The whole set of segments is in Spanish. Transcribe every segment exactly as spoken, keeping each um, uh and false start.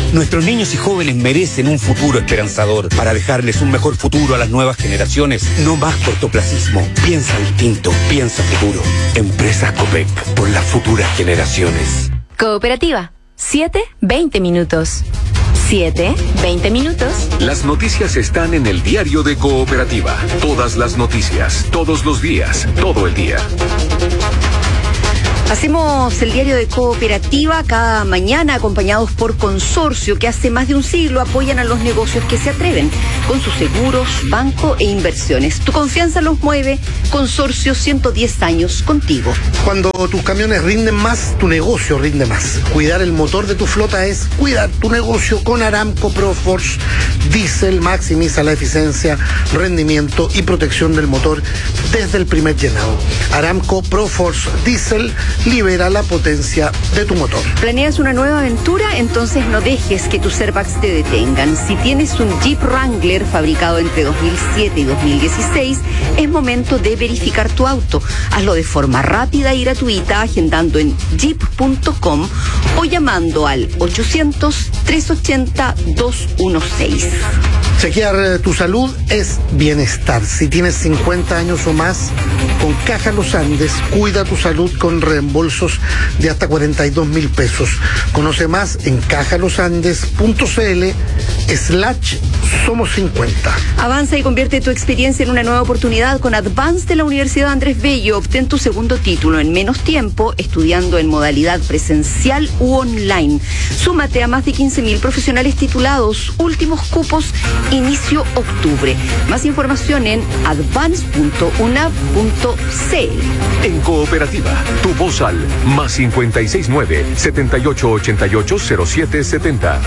Nuestros niños y jóvenes merecen un futuro esperanzador. Para dejarles un mejor futuro a las nuevas generaciones, no más cortoplacismo. Piensa distinto, piensa futuro. Empresa Copec, por las futuras generaciones. Cooperativa, siete, veinte minutos. siete, veinte minutos. Las noticias están en el diario de Cooperativa. Todas las noticias, todos los días, todo el día. Hacemos el diario de Cooperativa cada mañana acompañados por Consorcio, que hace más de un siglo apoyan a los negocios que se atreven con sus seguros, banco e inversiones. Tu confianza los mueve. Consorcio, ciento diez años contigo. Cuando tus camiones rinden más, tu negocio rinde más. Cuidar el motor de tu flota es cuidar tu negocio con Aramco Proforce Diesel. Maximiza la eficiencia, rendimiento y protección del motor desde el primer llenado. Aramco Proforce Diesel libera la potencia de tu motor. ¿Planeas una nueva aventura? Entonces no dejes que tus airbags te detengan. Si tienes un Jeep Wrangler fabricado entre dos mil siete y dos mil dieciséis, es momento de verificar tu auto. Hazlo de forma rápida y gratuita agendando en jeep punto com o llamando al ochocientos, trescientos ochenta, doscientos dieciséis. Chequear tu salud es bienestar. Si tienes cincuenta años o más, con Caja Los Andes, cuida tu salud con reembolsos de hasta cuarenta y dos mil pesos. Conoce más en cajalosandes.cl slash somos cincuenta. Avanza y convierte tu experiencia en una nueva oportunidad con Advance de la Universidad Andrés Bello. Obtén tu segundo título en menos tiempo, estudiando en modalidad presencial u online. Súmate a más de quince mil profesionales titulados. Últimos cupos, inicio octubre. Más información en advance punto unab punto c l. En Cooperativa, tu voz al más cincuenta y seis nueve, setenta y ocho ochenta y ocho cero siete setenta.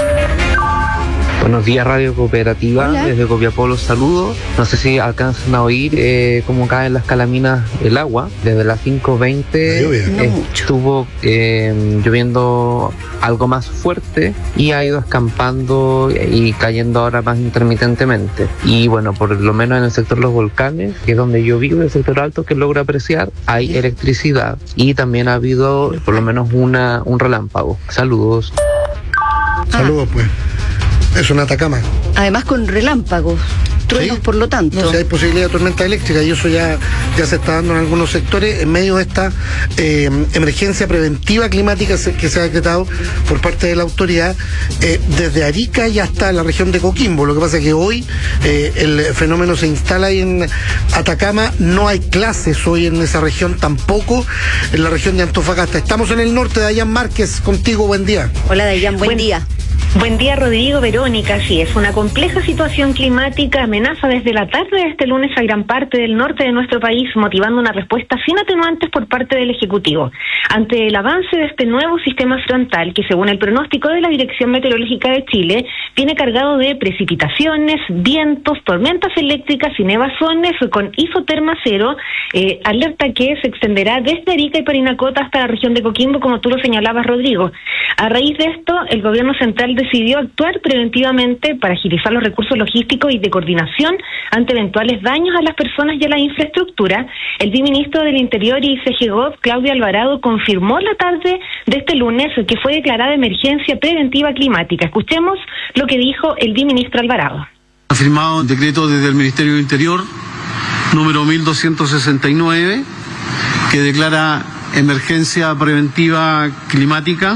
Buenos días, Radio Cooperativa. Hola. Desde Copiapó los saludo. No sé si alcanzan a oír eh, cómo cae en las calaminas el agua. Desde las cinco veinte No estuvo eh, lloviendo algo más fuerte y ha ido escampando y cayendo ahora más intermitentemente. Y bueno, por lo menos en el sector de los volcanes, que es donde yo vivo, el sector alto que logro apreciar, hay electricidad y también ha habido por lo menos una un relámpago. Saludos. Saludos, pues. Es una Atacama. Además con relámpagos, truenos, Sí. por lo tanto. No, si hay posibilidad de tormenta eléctrica y eso ya, ya se está dando en algunos sectores en medio de esta eh, emergencia preventiva climática se- que se ha decretado por parte de la autoridad eh, desde Arica y hasta la región de Coquimbo. Lo que pasa es que hoy eh, el fenómeno se instala ahí en Atacama, no hay clases hoy en esa región, tampoco en la región de Antofagasta. Estamos en el norte. Dayan Márquez, contigo, buen día. Hola, Dayan, buen Buen- día. Buen día, Rodrigo, Verónica. Sí, es una compleja situación climática, amenaza desde la tarde de este lunes a gran parte del norte de nuestro país, motivando una respuesta sin atenuantes por parte del Ejecutivo. Ante el avance de este nuevo sistema frontal, que según el pronóstico de la Dirección Meteorológica de Chile, viene cargado de precipitaciones, vientos, tormentas eléctricas y nevazones con isoterma cero, eh, alerta que se extenderá desde Arica y Parinacota hasta la región de Coquimbo, como tú lo señalabas, Rodrigo. A raíz de esto, el gobierno central decidió actuar preventivamente para agilizar los recursos logísticos y de coordinación ante eventuales daños a las personas y a la infraestructura. El viceministro del Interior y C G G O P, Claudio Alvarado, confirmó la tarde de este lunes que fue declarada emergencia preventiva climática. Escuchemos lo que dijo el viceministro Alvarado. Ha firmado un decreto desde el Ministerio del Interior, número mil doscientos sesenta y nueve, que declara emergencia preventiva climática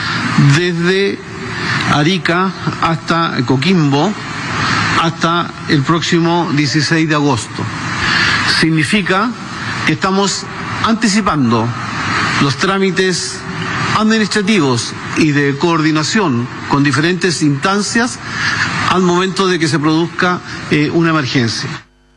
desde Arica hasta Coquimbo hasta el próximo dieciséis de agosto. Significa que estamos anticipando los trámites administrativos y de coordinación con diferentes instancias al momento de que se produzca eh, una emergencia.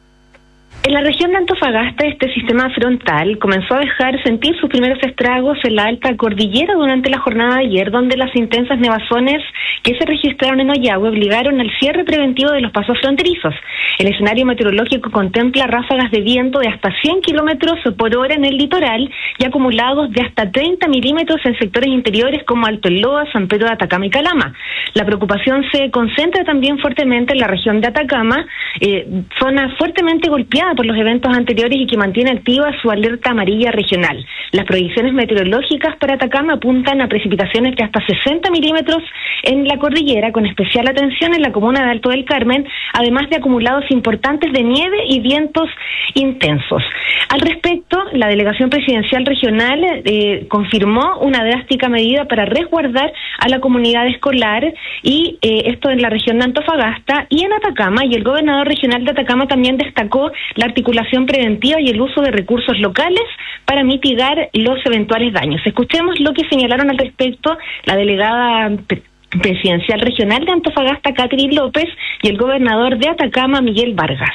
En la región de Antofagasta, este sistema frontal comenzó a dejar sentir sus primeros estragos en la alta cordillera durante la jornada de ayer, donde las intensas nevazones que se registraron en Ollagüe obligaron al cierre preventivo de los pasos fronterizos. El escenario meteorológico contempla ráfagas de viento de hasta cien kilómetros por hora en el litoral y acumulados de hasta treinta milímetros en sectores interiores como Alto El Loa, San Pedro de Atacama y Calama. La preocupación se concentra también fuertemente en la región de Atacama, eh, zona fuertemente golpeada afectada por los eventos anteriores y que mantiene activa su alerta amarilla regional. Las proyecciones meteorológicas para Atacama apuntan a precipitaciones de hasta sesenta milímetros en la cordillera, con especial atención en la comuna de Alto del Carmen, además de acumulados importantes de nieve y vientos intensos. Al respecto, la Delegación Presidencial Regional eh, confirmó una drástica medida para resguardar a la comunidad escolar, y eh, esto en la región de Antofagasta y en Atacama, y el gobernador regional de Atacama también destacó la articulación preventiva y el uso de recursos locales para mitigar los eventuales daños. Escuchemos lo que señalaron al respecto la delegada presidencial regional de Antofagasta, Catherine López, y el gobernador de Atacama, Miguel Vargas.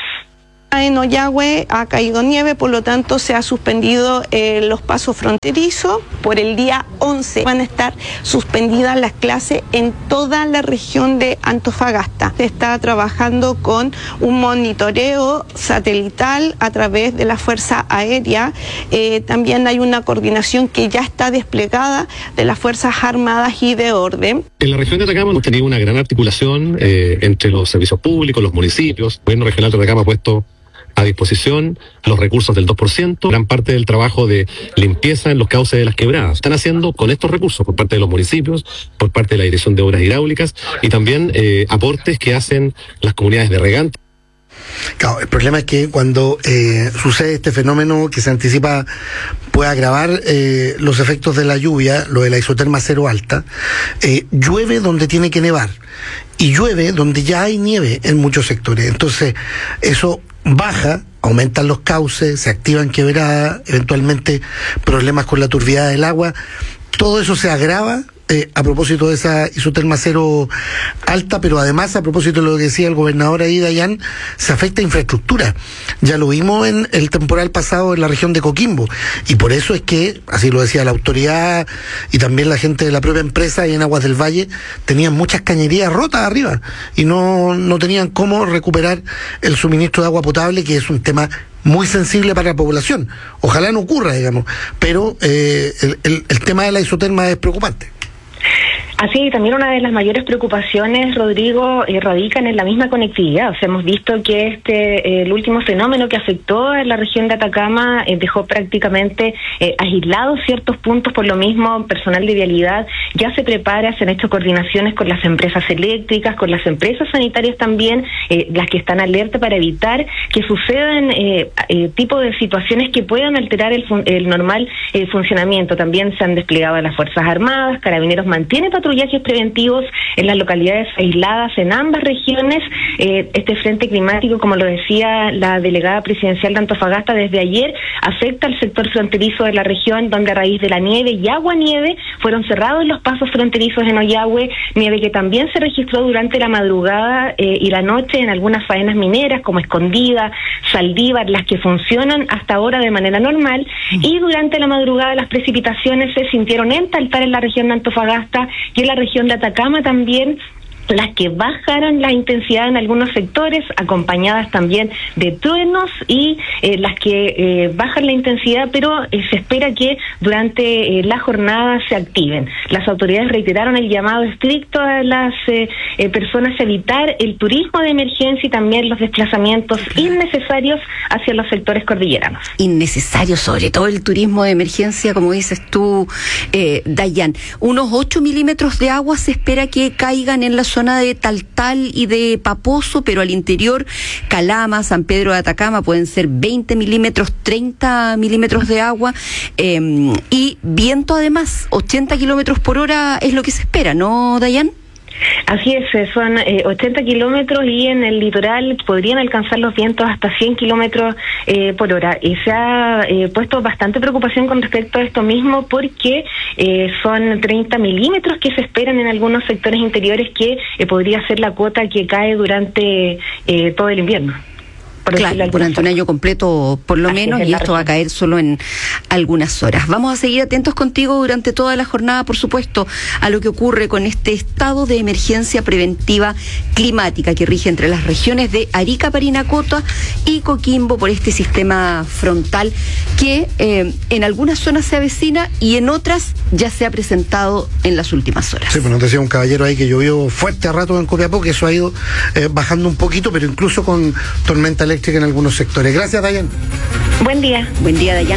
En Ollagüe ha caído nieve, por lo tanto se ha suspendido eh, los pasos fronterizos. Por el día once van a estar suspendidas las clases en toda la región de Antofagasta. Se está trabajando con un monitoreo satelital a través de la Fuerza Aérea. Eh, también hay una coordinación que ya está desplegada de las Fuerzas Armadas y de Orden. En la región de Atacama hemos tenido una gran articulación eh, entre los servicios públicos, los municipios. El gobierno regional de Atacama ha puesto a disposición los recursos del dos por ciento, gran parte del trabajo de limpieza en los cauces de las quebradas. Están haciendo con estos recursos por parte de los municipios, por parte de la Dirección de Obras Hidráulicas y también eh, aportes que hacen las comunidades de regantes. Claro, el problema es que cuando eh, sucede este fenómeno que se anticipa puede agravar eh, los efectos de la lluvia, lo de la isoterma cero alta, eh, llueve donde tiene que nevar y llueve donde ya hay nieve en muchos sectores. Entonces, eso baja, aumentan los cauces, se activan quebradas, eventualmente problemas con la turbidez del agua. Todo eso se agrava eh, a propósito de esa isoterma cero alta, pero además a propósito de lo que decía el gobernador ahí, Dayan, se afecta a infraestructura. Ya lo vimos en el temporal pasado en la región de Coquimbo, y por eso es que, así lo decía la autoridad y también la gente de la propia empresa y en Aguas del Valle, tenían muchas cañerías rotas arriba y no, no tenían cómo recuperar el suministro de agua potable, que es un tema muy sensible para la población. Ojalá no ocurra, digamos, pero eh, el, el, el tema de la isoterma es preocupante. Así, también una de las mayores preocupaciones, Rodrigo, eh, radican en la misma conectividad. O sea, hemos visto que este eh, el último fenómeno que afectó a la región de Atacama eh, dejó prácticamente eh, aislados ciertos puntos. Por lo mismo, personal de vialidad ya se prepara, se han hecho coordinaciones con las empresas eléctricas, con las empresas sanitarias también, eh, las que están alerta para evitar que sucedan eh, eh, tipo de situaciones que puedan alterar el, fun el normal eh, funcionamiento. También se han desplegado las Fuerzas Armadas, Carabineros mantiene patrullajes preventivos en las localidades aisladas en ambas regiones. Eh, este frente climático, como lo decía la delegada presidencial de Antofagasta desde ayer, afecta al sector fronterizo de la región, donde a raíz de la nieve y agua nieve fueron cerrados los pasos fronterizos en Ollagüe, nieve que también se registró durante la madrugada eh, y la noche en algunas faenas mineras como Escondida, Saldívar, las que funcionan hasta ahora de manera normal, y durante la madrugada las precipitaciones se sintieron en Taltal, en la región de Antofagasta, y en la región de Atacama también, las que bajaron la intensidad en algunos sectores, acompañadas también de truenos, y eh, las que eh, bajan la intensidad, pero eh, se espera que durante eh, la jornada se activen. Las autoridades reiteraron el llamado estricto a las eh, eh, personas a evitar el turismo de emergencia y también los desplazamientos innecesarios hacia los sectores cordilleranos. Innecesario, sobre todo el turismo de emergencia, como dices tú, eh, Dayan. Unos ocho milímetros de agua se espera que caigan en la zona de Taltal y de Paposo, pero al interior, Calama, San Pedro de Atacama, pueden ser veinte milímetros, treinta milímetros de agua, eh, y viento además, ochenta kilómetros por hora es lo que se espera, ¿no, Dayan? Así es, son eh, ochenta kilómetros, y en el litoral podrían alcanzar los vientos hasta cien kilómetros eh, por hora. Y se ha eh, puesto bastante preocupación con respecto a esto mismo, porque eh, son treinta milímetros que se esperan en algunos sectores interiores, que eh, podría ser la cuota que cae durante eh, todo el invierno. Claro, durante un año completo por lo menos, y esto va a caer solo en algunas horas. Vamos a seguir atentos contigo durante toda la jornada, por supuesto, a lo que ocurre con este estado de emergencia preventiva climática que rige entre las regiones de Arica, Parinacota y Coquimbo por este sistema frontal que eh, en algunas zonas se avecina y en otras ya se ha presentado en las últimas horas. Sí, pues nos decía un caballero ahí que llovió fuerte a rato en Copiapó, que eso ha ido eh, bajando un poquito, pero incluso con tormenta eléctrica eléctrica en algunos sectores. Gracias, Dayan. Buen día. Buen día, Dayan.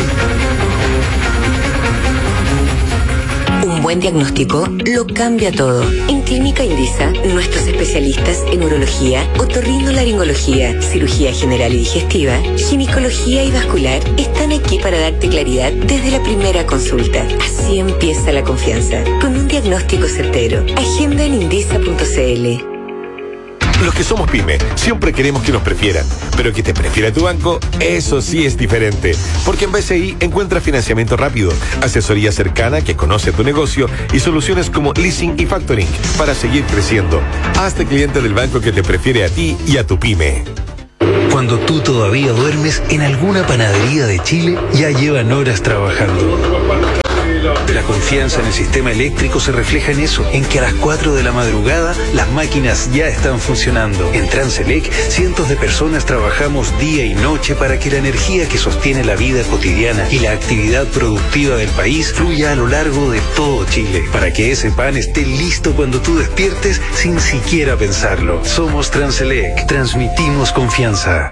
Un buen diagnóstico lo cambia todo. En Clínica Indisa, nuestros especialistas en urología, otorrinolaringología, cirugía general y digestiva, ginecología y vascular están aquí para darte claridad desde la primera consulta. Así empieza la confianza, con un diagnóstico certero. Agenda en indisa punto c l. Los que somos pyme siempre queremos que nos prefieran, pero que te prefiera tu banco, eso sí es diferente. Porque en B C I encuentras financiamiento rápido, asesoría cercana que conoce tu negocio y soluciones como leasing y factoring para seguir creciendo. Hazte cliente del banco que te prefiere a ti y a tu pyme. Cuando tú todavía duermes, en alguna panadería de Chile ya llevan horas trabajando. La confianza en el sistema eléctrico se refleja en eso, en que a las cuatro de la madrugada las máquinas ya están funcionando. En Transelec, cientos de personas trabajamos día y noche para que la energía que sostiene la vida cotidiana y la actividad productiva del país fluya a lo largo de todo Chile, para que ese pan esté listo cuando tú despiertes sin siquiera pensarlo. Somos Transelec, transmitimos confianza.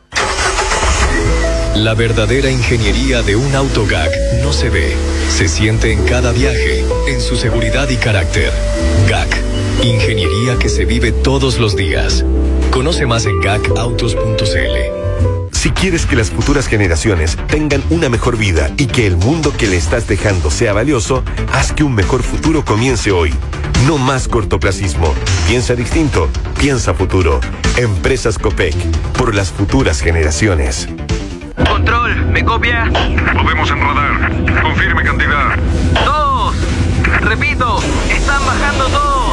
La verdadera ingeniería de un auto G A C no se ve, se siente en cada viaje, en su seguridad y carácter. G A C, ingeniería que se vive todos los días. Conoce más en gacautos punto c l. Si quieres que las futuras generaciones tengan una mejor vida y que el mundo que le estás dejando sea valioso, haz que un mejor futuro comience hoy. No más cortoplacismo. Piensa distinto, piensa futuro. Empresas Copec, por las futuras generaciones. Control, ¿me copia? Lo vemos en radar. Confirme cantidad. Dos. Repito, están bajando todos.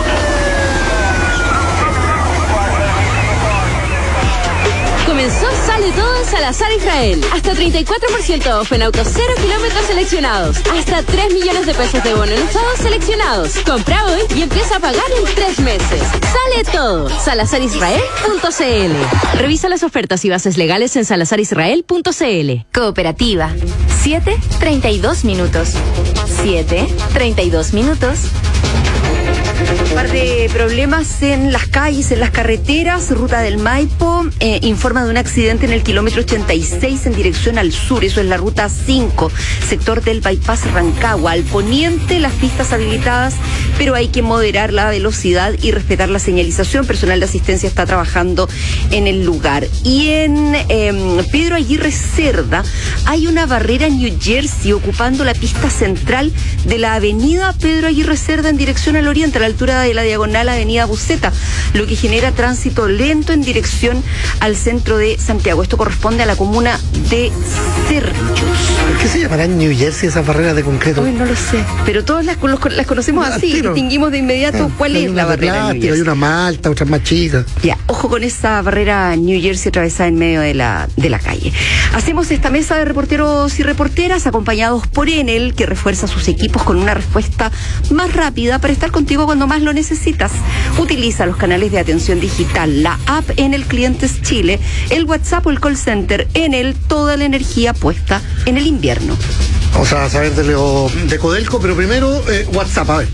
Comenzó Sale Todo en Salazar Israel. Hasta treinta y cuatro por ciento off en autos cero kilómetros seleccionados. Hasta tres millones de pesos de bono en usados seleccionados. Compra hoy y empieza a pagar en tres meses. Sale Todo. salazar israel punto c l. Revisa las ofertas y bases legales en salazar israel punto c l. Cooperativa. siete treinta y dos minutos. siete treinta y dos minutos. Un par de problemas en las calles, en las carreteras. Ruta del Maipo eh, informa de un accidente en el kilómetro ochenta y seis en dirección al sur. Eso es la ruta cinco, sector del bypass Rancagua. Al poniente, las pistas habilitadas, pero hay que moderar la velocidad y respetar la señalización. Personal de asistencia está trabajando en el lugar. Y en eh, Pedro Aguirre Cerda hay una barrera en New Jersey ocupando la pista central de la avenida Pedro Aguirre Cerda en dirección al oriente, a la altura de la diagonal Avenida Buceta, lo que genera tránsito lento en dirección al centro de Santiago. Esto corresponde a la comuna de Cerrillos. ¿Por qué se llamarán New Jersey esas barreras de concreto? Uy, no lo sé, pero todos las, las conocemos así, tiro. Distinguimos de inmediato ah, cuál es la barrera plástico, New Jersey. Hay una malta, otras más chicas. Ya, ojo con esa barrera New Jersey atravesada en medio de la, de la calle. Hacemos esta mesa de reporteros y reporteras acompañados por Enel, que refuerza sus equipos con una respuesta más rápida para estar contigo cuando más lo necesitas. Utiliza los canales de atención digital, la app Enel Clientes Chile, el WhatsApp o el call center Enel, toda la energía puesta en el invierno. Vamos a saber de, Leo, de Codelco, pero primero eh, WhatsApp, a ver.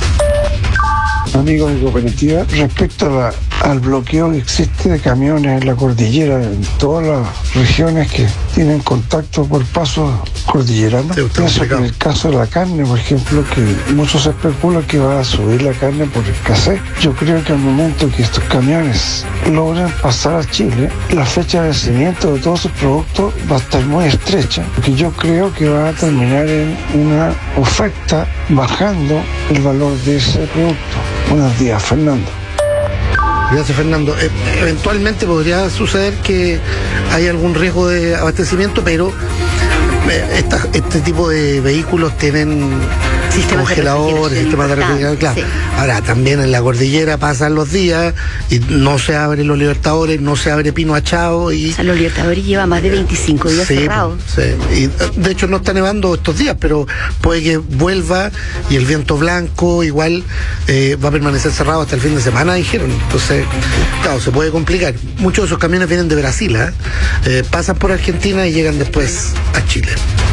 Amigos de Cooperativa, respecto a la, al bloqueo que existe de camiones en la cordillera, en todas las regiones que tienen contacto por pasos cordilleranos, pienso que en el caso de la carne, por ejemplo, que muchos especulan que va a subir la carne por escasez. Yo creo que al momento que estos camiones logran pasar a Chile, la fecha de vencimiento de todos sus productos va a estar muy estrecha, porque yo creo que va a terminar en una oferta bajando el valor de ese producto. Buenos días, Fernando. Gracias, Fernando. Eh, eventualmente podría suceder que hay algún riesgo de abastecimiento, pero eh, esta, este tipo de vehículos tienen sistemas congeladores, sistemas de refrigeración, claro. Sí. Ahora, también en la cordillera pasan los días y no se abren los Libertadores, no se abre Pino Achao. Y, o sea, los Libertadores lleva más de veinticinco días sí, cerrados. Sí, y de hecho no está nevando estos días, pero puede que vuelva y el viento blanco igual eh, va a permanecer cerrado hasta el fin de semana, dijeron. Entonces, claro, se puede complicar. Muchos de esos camiones vienen de Brasil, ¿eh? Eh, pasan por Argentina y llegan después a Chile.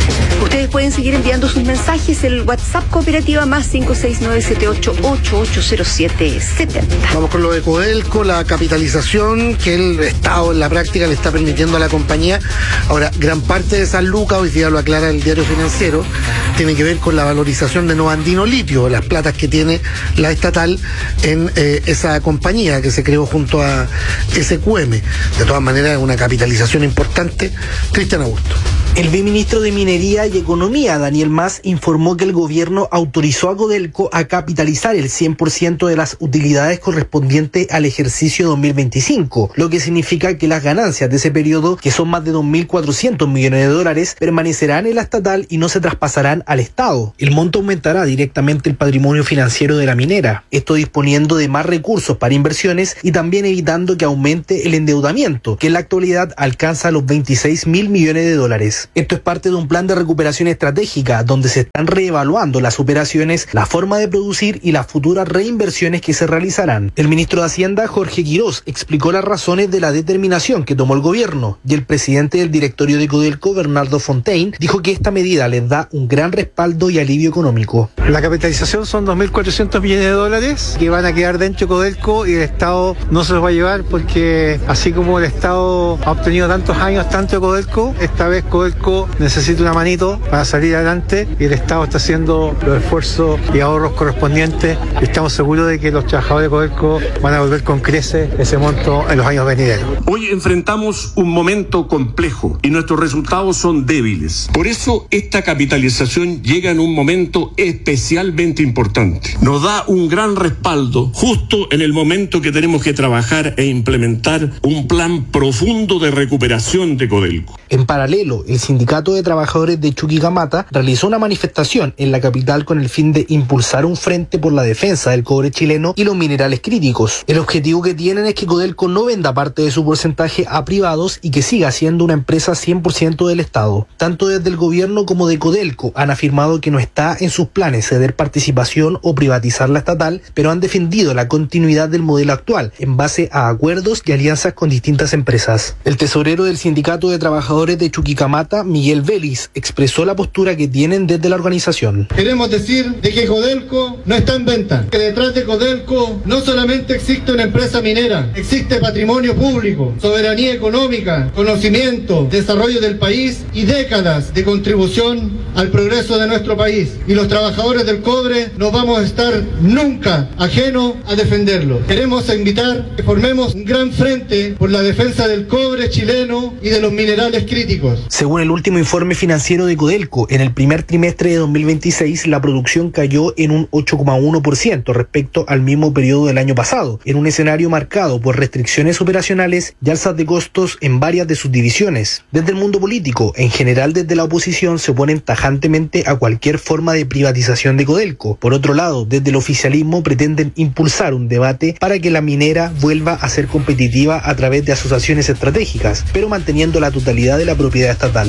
Ustedes pueden seguir enviando sus mensajes. El WhatsApp Cooperativa más cinco seis nueve siete ocho ocho ocho cero siete siete cero. Vamos con lo de Codelco, la capitalización que el Estado en la práctica le está permitiendo a la compañía. Ahora, gran parte de esas lucas, hoy día lo aclara el Diario Financiero, tiene que ver con la valorización de Novandino Litio, las platas que tiene la estatal en eh, esa compañía que se creó junto a S Q M. De todas maneras, es una capitalización importante. Cristian Augusto. El viceministro de Minería y Economía, Daniel Mas, informó que el gobierno autorizó a Codelco a capitalizar el cien por ciento de las utilidades correspondientes al ejercicio dos mil veinticinco, lo que significa que las ganancias de ese periodo, que son más de dos mil cuatrocientos millones de dólares, permanecerán en la estatal y no se traspasarán al Estado. El monto aumentará directamente el patrimonio financiero de la minera, esto disponiendo de más recursos para inversiones y también evitando que aumente el endeudamiento, que en la actualidad alcanza los veintiséis mil millones de dólares. Esto es parte de un plan de recuperación estratégica donde se están reevaluando las operaciones, la forma de producir y las futuras reinversiones que se realizarán. El ministro de Hacienda, Jorge Quirós, explicó las razones de la determinación que tomó el gobierno y el presidente del directorio de Codelco, Bernardo Fontaine, dijo que esta medida les da un gran respaldo y alivio económico. La capitalización son dos mil cuatrocientos millones de dólares que van a quedar dentro de Codelco y el Estado no se los va a llevar porque así como el Estado ha obtenido tantos años tanto de Codelco, esta vez Codelco necesita una manito para salir adelante y el Estado está haciendo los esfuerzos y ahorros correspondientes y estamos seguros de que los trabajadores de Codelco van a volver con creces ese monto en los años venideros. Hoy enfrentamos un momento complejo y nuestros resultados son débiles. Por eso esta capitalización llega en un momento especialmente importante. Nos da un gran respaldo justo en el momento que tenemos que trabajar e implementar un plan profundo de recuperación de Codelco. En paralelo, el Sindicato de Trabajadores de Chuquicamata realizó una manifestación en la capital con el fin de impulsar un frente por la defensa del cobre chileno y los minerales críticos. El objetivo que tienen es que Codelco no venda parte de su porcentaje a privados y que siga siendo una empresa cien por ciento del Estado. Tanto desde el gobierno como de Codelco han afirmado que no está en sus planes ceder participación o privatizar la estatal, pero han defendido la continuidad del modelo actual en base a acuerdos y alianzas con distintas empresas. El tesorero del Sindicato de Trabajadores de Chuquicamata, Miguel Vélez, expresó la postura que tienen desde la organización. Queremos decir de que Codelco no está en venta, que detrás de Codelco no solamente existe una empresa minera, existe patrimonio público, soberanía económica, conocimiento, desarrollo del país y décadas de contribución al progreso de nuestro país. Y los trabajadores del cobre no vamos a estar nunca ajenos a defenderlo. Queremos invitar que formemos un gran frente por la defensa del cobre chileno y de los minerales críticos. Según el último informe financiero de Codelco, en el primer trimestre de dos mil veintiséis la producción cayó en un ocho coma uno por ciento respecto al mismo periodo del año pasado, en un escenario marcado por restricciones operacionales y alzas de costos en varias de sus divisiones. Desde el mundo político, en general desde la oposición, se oponen tajantemente a cualquier forma de privatización de Codelco. Por otro lado, desde el oficialismo pretenden impulsar un debate para que la minera vuelva a ser competitiva a través de asociaciones estratégicas, pero manteniendo la totalidad de la propiedad estatal.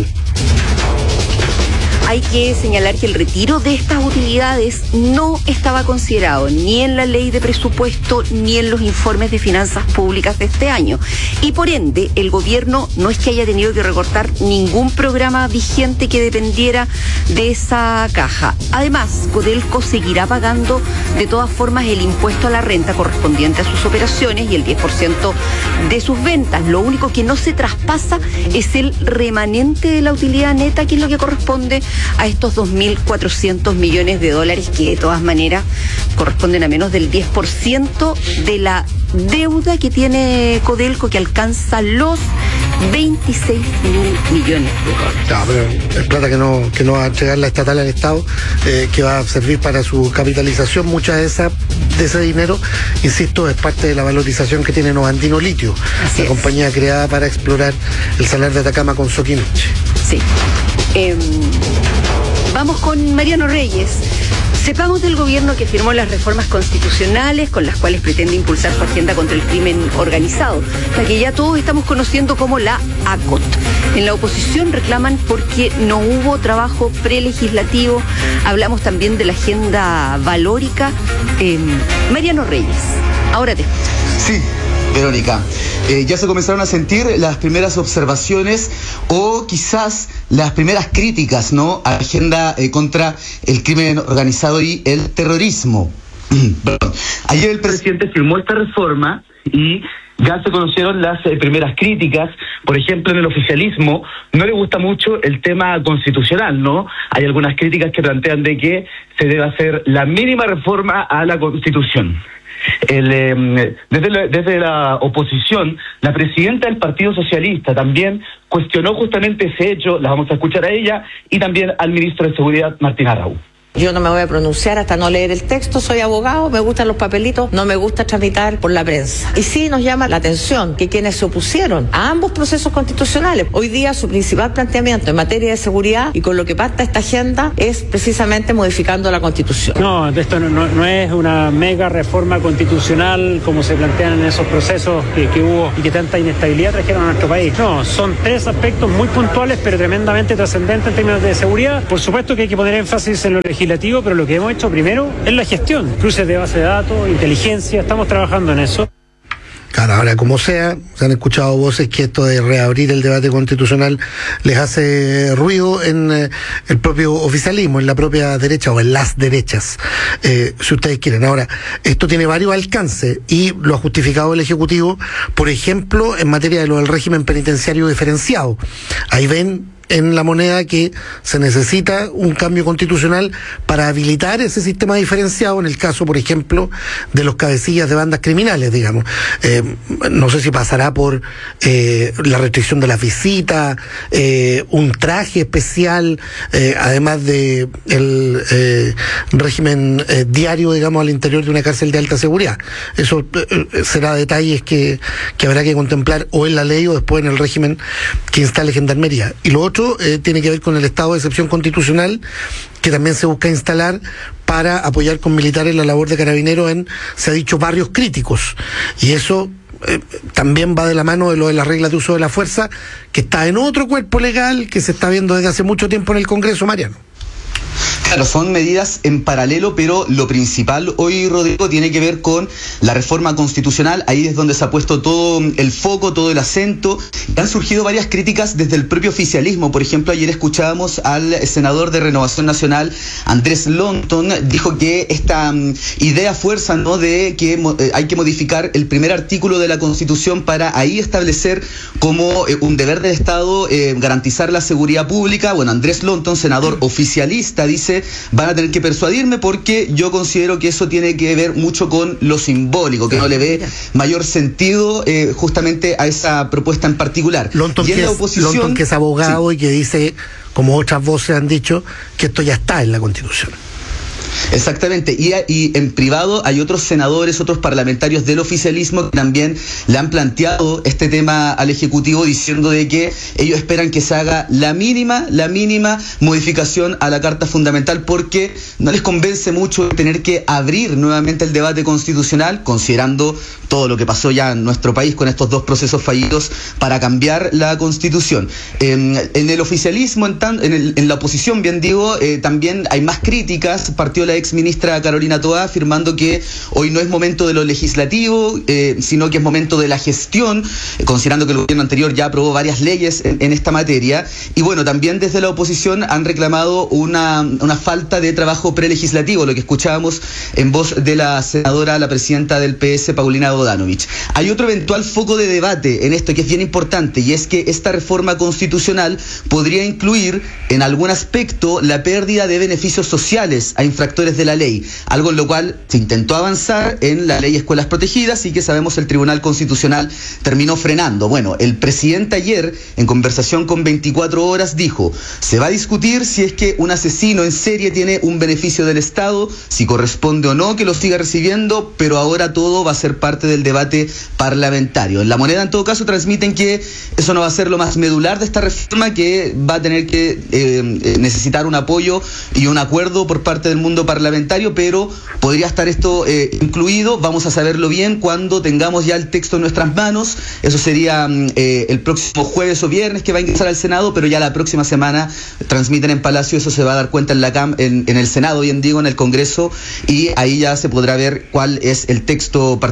Hay que señalar que el retiro de estas utilidades no estaba considerado ni en la ley de presupuesto ni en los informes de finanzas públicas de este año. Y por ende, el gobierno no es que haya tenido que recortar ningún programa vigente que dependiera de esa caja. Además, Codelco seguirá pagando de todas formas el impuesto a la renta correspondiente a sus operaciones y el diez por ciento de sus ventas. Lo único que no se traspasa es el remanente de la utilidad neta, que es lo que corresponde a estos dos mil cuatrocientos millones de dólares, que de todas maneras corresponden a menos del diez por ciento de la deuda que tiene Codelco, que alcanza los veintiséis mil millones de dólares. No, pero es plata que no, que no va a entregar la estatal al Estado, eh, que va a servir para su capitalización. Mucha de esa de ese dinero, insisto, es parte de la valorización que tiene Novandino Litio, Así la es. compañía creada para explorar el salar de Atacama con Soquinoche. Sí. Eh, vamos con Mariano Reyes. Sepamos del gobierno que firmó las reformas constitucionales con las cuales pretende impulsar su agenda contra el crimen organizado, la que ya todos estamos conociendo como la A C O T. En la oposición reclaman porque no hubo trabajo prelegislativo. Hablamos también de la agenda valórica. Eh, Mariano Reyes, ahora te escucho. Sí. Verónica, eh, ya se comenzaron a sentir las primeras observaciones o quizás las primeras críticas, ¿no?, a la agenda eh, contra el crimen organizado y el terrorismo. Ayer el presidente firmó esta reforma y ya se conocieron las eh, primeras críticas. Por ejemplo, en el oficialismo no le gusta mucho el tema constitucional, ¿no? Hay algunas críticas que plantean de que se debe hacer la mínima reforma a la Constitución. El, eh, desde, la, desde la oposición, la presidenta del Partido Socialista también cuestionó justamente ese hecho, la vamos a escuchar a ella, y también al ministro de Seguridad, Martín Arau. Yo no me voy a pronunciar hasta no leer el texto, soy abogado, me gustan los papelitos, no me gusta tramitar por la prensa. Y sí nos llama la atención que quienes se opusieron a ambos procesos constitucionales, hoy día su principal planteamiento en materia de seguridad y con lo que pacta esta agenda es precisamente modificando la Constitución. No, esto no, no, no es una mega reforma constitucional como se plantean en esos procesos que, que hubo y que tanta inestabilidad trajeron a nuestro país. No, son tres aspectos muy puntuales pero tremendamente trascendentes en términos de seguridad. Por supuesto que hay que poner énfasis en lo legislativo, pero lo que hemos hecho primero es la gestión, cruces de base de datos, inteligencia, estamos trabajando en eso. Claro, ahora como sea, se han escuchado voces que esto de reabrir el debate constitucional les hace ruido en eh, el propio oficialismo, en la propia derecha o en las derechas, eh, si ustedes quieren. Ahora, esto tiene varios alcances y lo ha justificado el Ejecutivo, por ejemplo, en materia de lo del régimen penitenciario diferenciado. Ahí ven en la moneda que se necesita un cambio constitucional para habilitar ese sistema diferenciado en el caso, por ejemplo, de los cabecillas de bandas criminales, digamos. Eh, no sé si pasará por eh, la restricción de las visitas, eh, un traje especial, eh, además de el eh, régimen eh, diario, digamos, al interior de una cárcel de alta seguridad. Eso eh, será detalles que, que habrá que contemplar o en la ley o después en el régimen que instale Gendarmería. Y lo otro Eh, tiene que ver con el estado de excepción constitucional que también se busca instalar para apoyar con militares la labor de carabineros en, se ha dicho, barrios críticos, y eso eh, también va de la mano de lo de las reglas de uso de la fuerza, que está en otro cuerpo legal que se está viendo desde hace mucho tiempo en el Congreso, Mariano. Claro, son medidas en paralelo, pero lo principal hoy, Rodrigo, tiene que ver con la reforma constitucional. Ahí es donde se ha puesto todo el foco, todo el acento. Han surgido varias críticas desde el propio oficialismo. Por ejemplo, ayer escuchábamos al senador de Renovación Nacional, Andrés Lonton, dijo que esta um, idea fuerza, ¿no?, de que eh, hay que modificar el primer artículo de la Constitución para ahí establecer como eh, un deber del Estado eh, garantizar la seguridad pública. Bueno, Andrés Lonton, senador oficialista, dice: van a tener que persuadirme porque yo considero que eso tiene que ver mucho con lo simbólico, que no le ve mayor sentido eh, justamente a esa propuesta en particular. Lonton, y en que, la es, oposición, Lonton que es abogado, sí, y que dice, como otras voces han dicho, que esto ya está en la Constitución. Exactamente, y, y en privado hay otros senadores, otros parlamentarios del oficialismo que también le han planteado este tema al Ejecutivo, diciendo de que ellos esperan que se haga la mínima, la mínima modificación a la Carta Fundamental, porque no les convence mucho tener que abrir nuevamente el debate constitucional, considerando todo lo que pasó ya en nuestro país con estos dos procesos fallidos para cambiar la Constitución. Eh, en el oficialismo, en, tan, en, el, en la oposición, bien digo, eh, también hay más críticas. Partió la ex ministra Carolina Toá afirmando que hoy no es momento de lo legislativo, eh, sino que es momento de la gestión, eh, considerando que el gobierno anterior ya aprobó varias leyes en, en esta materia. Y bueno, también desde la oposición han reclamado una, una falta de trabajo prelegislativo, lo que escuchábamos en voz de la senadora, la presidenta del P S, Paulina Bodanovich. Hay otro eventual foco de debate en esto que es bien importante, y es que esta reforma constitucional podría incluir en algún aspecto la pérdida de beneficios sociales a infractores de la ley, algo en lo cual se intentó avanzar en la ley Escuelas Protegidas y que sabemos el Tribunal Constitucional terminó frenando. Bueno, el presidente ayer, en conversación con veinticuatro horas, dijo: se va a discutir si es que un asesino en serie tiene un beneficio del Estado, si corresponde o no que lo siga recibiendo, pero ahora todo va a ser parte del debate parlamentario. En La Moneda, en todo caso, transmiten que eso no va a ser lo más medular de esta reforma, que va a tener que eh, necesitar un apoyo y un acuerdo por parte del mundo parlamentario, pero podría estar esto eh, incluido. Vamos a saberlo bien cuando tengamos ya el texto en nuestras manos. Eso sería eh, el próximo jueves o viernes, que va a ingresar al Senado, pero ya la próxima semana transmiten en Palacio. Eso se va a dar cuenta en la cam en, en el Senado, bien digo, en el Congreso, y ahí ya se podrá ver cuál es el texto particular de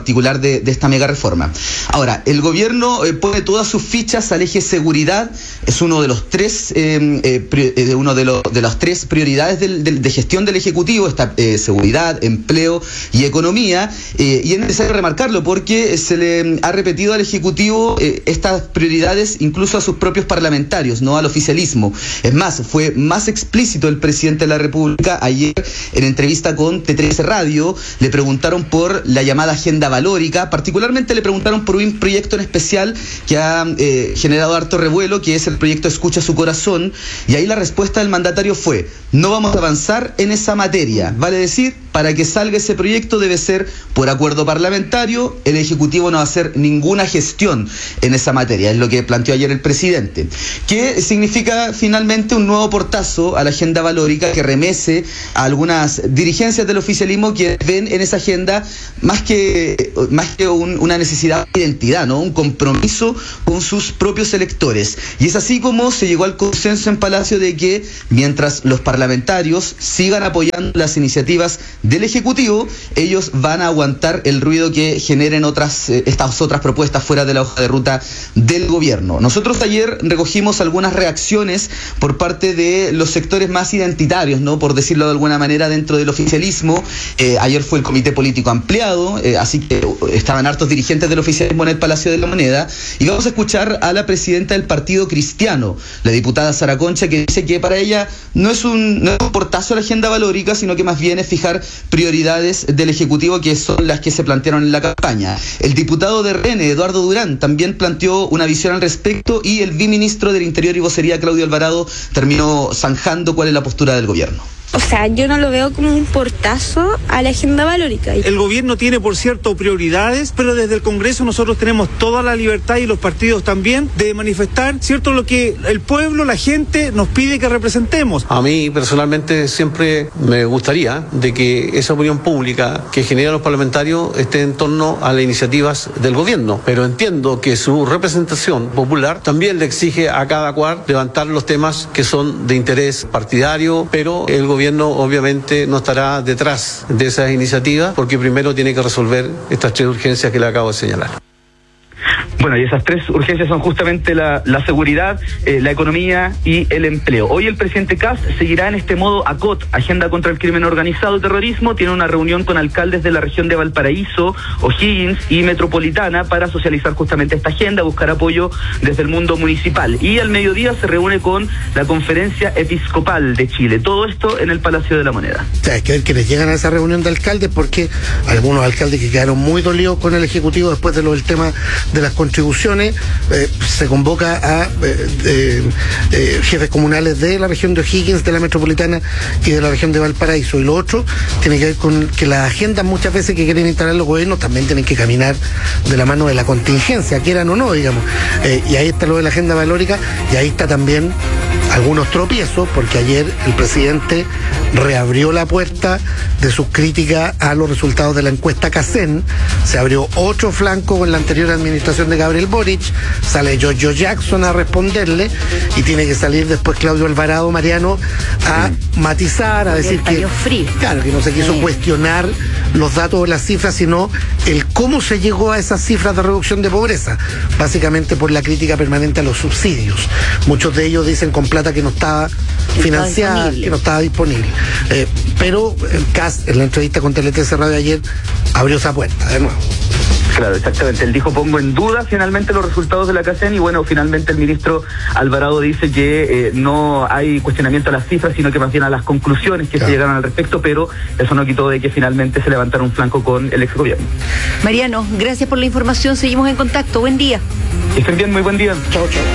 de, de esta mega reforma. Ahora, el gobierno eh, pone todas sus fichas al eje seguridad, es uno de los tres, eh, eh, pri, eh, uno de, lo, de las tres prioridades del, del, de gestión del Ejecutivo, está eh, seguridad, empleo y economía, eh, y es necesario remarcarlo porque se le ha repetido al Ejecutivo eh, estas prioridades incluso a sus propios parlamentarios, no al oficialismo. Es más, fue más explícito el presidente de la República ayer en entrevista con T trece Radio, le preguntaron por la llamada agenda valórica, particularmente le preguntaron por un proyecto en especial que ha eh, generado harto revuelo, que es el proyecto Escucha su Corazón, y ahí la respuesta del mandatario fue: no vamos a avanzar en esa materia, vale decir, para que salga ese proyecto debe ser por acuerdo parlamentario, el Ejecutivo no va a hacer ninguna gestión en esa materia, es lo que planteó ayer el presidente, que significa finalmente un nuevo portazo a la agenda valórica que remece a algunas dirigencias del oficialismo que ven en esa agenda más que, más que un, una necesidad de identidad, ¿no? Un compromiso con sus propios electores. Y es así como se llegó al consenso en Palacio de que mientras los parlamentarios sigan apoyando las iniciativas del Ejecutivo, ellos van a aguantar el ruido que generen otras eh, estas otras propuestas fuera de la hoja de ruta del gobierno. Nosotros ayer recogimos algunas reacciones por parte de los sectores más identitarios, ¿no? Por decirlo de alguna manera, dentro del oficialismo. Eh, ayer fue el comité político ampliado, eh, así que estaban hartos dirigentes del oficialismo en el Palacio de la Moneda, y vamos a escuchar a la presidenta del Partido Cristiano, la diputada Sara Concha, que dice que para ella no es un, no es un portazo a la agenda valórica, sino que más bien es fijar prioridades del Ejecutivo, que son las que se plantearon en la campaña. El diputado de R N, Eduardo Durán, también planteó una visión al respecto, y el viceministro del Interior y Vocería, Claudio Alvarado, terminó zanjando cuál es la postura del gobierno. O sea, yo no lo veo como un portazo a la agenda valórica. El gobierno tiene, por cierto, prioridades, pero desde el Congreso nosotros tenemos toda la libertad, y los partidos también, de manifestar, cierto, lo que el pueblo, la gente, nos pide que representemos. A mí, personalmente, siempre me gustaría de que esa opinión pública que generan los parlamentarios esté en torno a las iniciativas del gobierno, pero entiendo que su representación popular también le exige a cada cual levantar los temas que son de interés partidario, pero el gobierno obviamente no estará detrás de esas iniciativas, porque primero tiene que resolver estas tres urgencias que le acabo de señalar. Bueno, y esas tres urgencias son justamente la, la seguridad, eh, la economía y el empleo. Hoy el presidente Kast seguirá en este modo A C O T, Agenda contra el Crimen Organizado y Terrorismo. Tiene una reunión con alcaldes de la región de Valparaíso, O'Higgins y Metropolitana para socializar justamente esta agenda, buscar apoyo desde el mundo municipal. Y al mediodía se reúne con la Conferencia Episcopal de Chile. Todo esto en el Palacio de la Moneda. O sea, hay que ver quiénes llegan a esa reunión de alcaldes, porque algunos alcaldes que quedaron muy dolidos con el Ejecutivo después de lo del tema de las contribuciones, eh, se convoca a eh, eh, eh, jefes comunales de la región de O'Higgins, de la Metropolitana y de la región de Valparaíso. Y lo otro tiene que ver con que las agendas muchas veces que quieren instalar los gobiernos también tienen que caminar de la mano de la contingencia, quieran o no, digamos. Eh, y ahí está lo de la agenda valórica, y ahí está también algunos tropiezos, porque ayer el presidente reabrió la puerta de sus críticas a los resultados de la encuesta CACEN. Se abrió otro flanco con la anterior administración de Gabriel Boric, sale Giorgio Jackson a responderle, y tiene que salir después Claudio Alvarado, Mariano, a sí. matizar, a decir que, claro, que no se quiso sí. cuestionar los datos o las cifras, sino el cómo se llegó a esas cifras de reducción de pobreza, básicamente por la crítica permanente a los subsidios. Muchos de ellos dicen con plata que no estaba financiada, que no estaba disponible. Eh, pero el Kast, en la entrevista con T trece Radio ayer, abrió esa puerta de nuevo. Claro, exactamente. Él dijo, pongo en duda finalmente los resultados de la CACEN, y bueno, finalmente el ministro Alvarado dice que eh, no hay cuestionamiento a las cifras, sino que más bien a las conclusiones que claro. se llegaron al respecto, pero eso no quitó de que finalmente se levantara un flanco con el exgobierno. Mariano, gracias por la información, seguimos en contacto, buen día. Que estén bien, muy buen día. Chao, chao.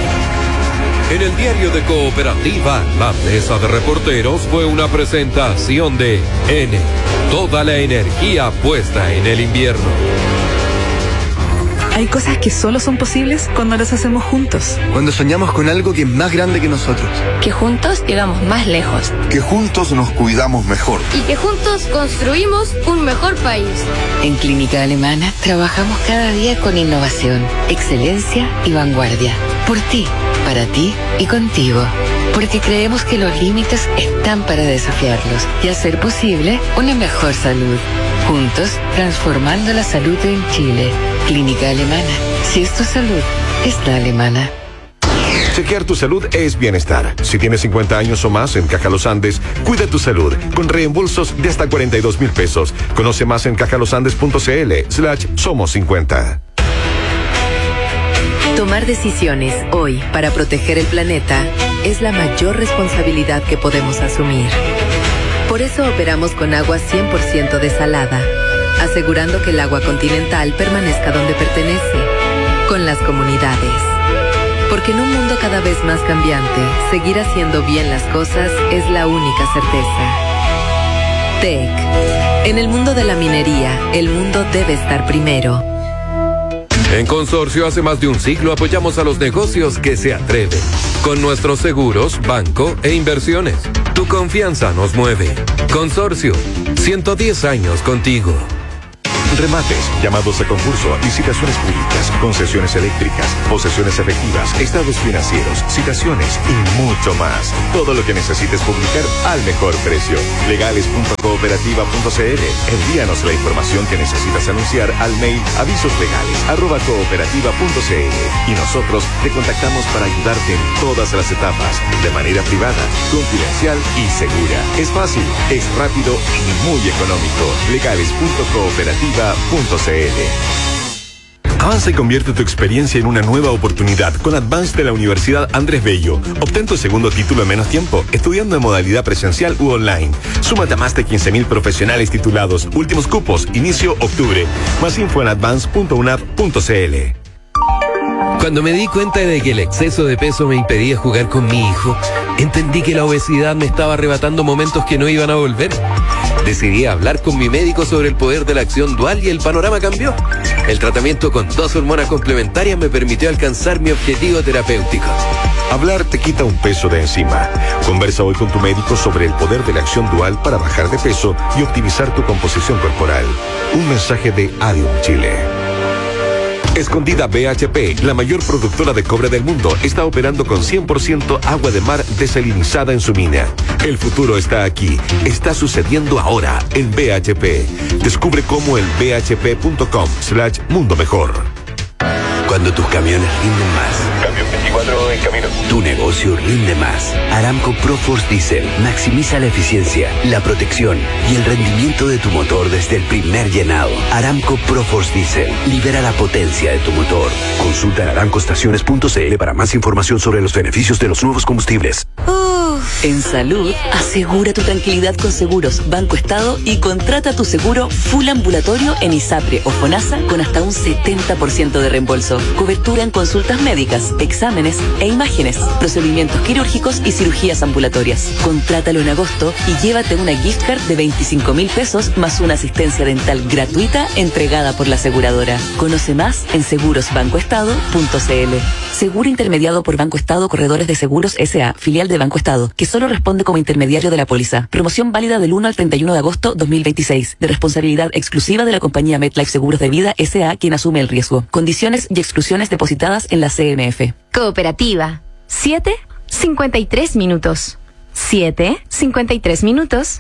En el diario de Cooperativa, la mesa de reporteros fue una presentación de N, toda la energía puesta en el invierno. Hay cosas que solo son posibles cuando las hacemos juntos. Cuando soñamos con algo que es más grande que nosotros. Que juntos llegamos más lejos. Que juntos nos cuidamos mejor. Y que juntos construimos un mejor país. En Clínica Alemana trabajamos cada día con innovación, excelencia y vanguardia. Por ti, para ti y contigo. Porque creemos que los límites están para desafiarlos y hacer posible una mejor salud. Juntos, transformando la salud en Chile. Clínica Alemana. Si es tu salud, es la alemana. Chequear tu salud es bienestar. Si tienes cincuenta años o más, en Caja Los Andes, cuida tu salud con reembolsos de hasta cuarenta y dos mil pesos. Conoce más en cajalosandes.cl slash somos cincuenta. Tomar decisiones hoy para proteger el planeta es la mayor responsabilidad que podemos asumir. Por eso operamos con agua cien por ciento desalada, asegurando que el agua continental permanezca donde pertenece, con las comunidades. Porque en un mundo cada vez más cambiante, seguir haciendo bien las cosas es la única certeza. T E C. En el mundo de la minería, el mundo debe estar primero. En Consorcio, hace más de un siglo apoyamos a los negocios que se atreven. Con nuestros seguros, banco e inversiones. Tu confianza nos mueve. Consorcio, ciento diez años contigo. Remates, llamados a concurso, licitaciones públicas, concesiones eléctricas, posesiones efectivas, estados financieros, citaciones y mucho más. Todo lo que necesites publicar al mejor precio. legales punto cooperativa punto cl. Envíanos la información que necesitas anunciar al mail avisoslegales arroba cooperativa punto cl y nosotros te contactamos para ayudarte en todas las etapas, de manera privada, confidencial y segura. Es fácil, es rápido y muy económico. legales punto cooperativa punto cl. Avanza y convierte tu experiencia en una nueva oportunidad con Advance de la Universidad Andrés Bello. Obtén tu segundo título en menos tiempo, estudiando en modalidad presencial u online. Súmate a más de quince mil profesionales titulados. Últimos cupos, inicio octubre. Más info en advance punto unap punto cl. Cuando me di cuenta de que el exceso de peso me impedía jugar con mi hijo, entendí que la obesidad me estaba arrebatando momentos que no iban a volver. Decidí hablar con mi médico sobre el poder de la acción dual y el panorama cambió. El tratamiento con dos hormonas complementarias me permitió alcanzar mi objetivo terapéutico. Hablar te quita un peso de encima. Conversa hoy con tu médico sobre el poder de la acción dual para bajar de peso y optimizar tu composición corporal. Un mensaje de Adium Chile. Escondida B H P, la mayor productora de cobre del mundo, está operando con cien por ciento agua de mar desalinizada en su mina. El futuro está aquí, está sucediendo ahora en B H P. Descubre cómo en b h p punto com slash mundo mejor. Cuando tus camiones rinden más. Camión veinticuatro en camino. Tu negocio rinde más. Aramco ProForce Diesel maximiza la eficiencia, la protección y el rendimiento de tu motor desde el primer llenado. Aramco ProForce Diesel libera la potencia de tu motor. Consulta en aramco estaciones punto cl para más información sobre los beneficios de los nuevos combustibles. Uf. En salud, asegura tu tranquilidad con Seguros Banco Estado y contrata tu seguro full ambulatorio en ISAPRE o FONASA con hasta un setenta por ciento de reembolso. Cobertura en consultas médicas, exámenes e imágenes, procedimientos quirúrgicos y cirugías ambulatorias. Contrátalo en agosto y llévate una gift card de veinticinco mil pesos más una asistencia dental gratuita entregada por la aseguradora. Conoce más en seguros banco estado punto cl. Seguro intermediado por Banco Estado Corredores de Seguros S A, filial de Banco Estado, que solo responde como intermediario de la póliza. Promoción válida del uno al treinta y uno de agosto dos mil veintiséis, de responsabilidad exclusiva de la compañía MetLife Seguros de Vida S A, quien asume el riesgo. Condiciones y exclusiones depositadas en la C M F. Cooperativa. siete cincuenta y tres minutos. siete cincuenta y tres minutos.